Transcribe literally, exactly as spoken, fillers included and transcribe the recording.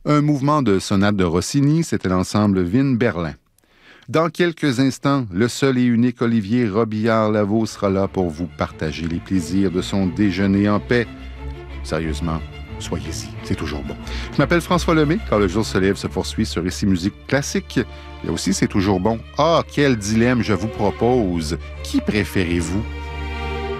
Un mouvement de sonate de Rossini, c'était l'ensemble Vin Berlin. Dans quelques instants, le seul et unique Olivier Robillard-Lavaux sera là pour vous partager les plaisirs de son déjeuner en paix. Sérieusement, soyez-y, c'est toujours bon. Je m'appelle François Lemay. Quand le jour se lève se poursuit sur Ici Musique Classique. Là aussi, c'est toujours bon. Ah, quel dilemme je vous propose. Qui préférez-vous?